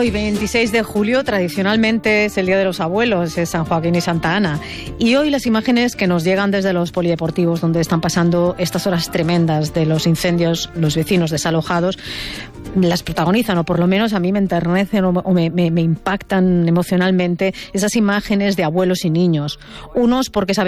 Hoy, 26 de julio, tradicionalmente es el Día de los Abuelos, es San Joaquín y Santa Ana. Y hoy las imágenes que nos llegan desde los polideportivos, donde están pasando estas horas tremendas de los incendios, los vecinos desalojados, las protagonizan, o por lo menos a mí me enternecen o me impactan emocionalmente esas imágenes de abuelos y niños. Unos porque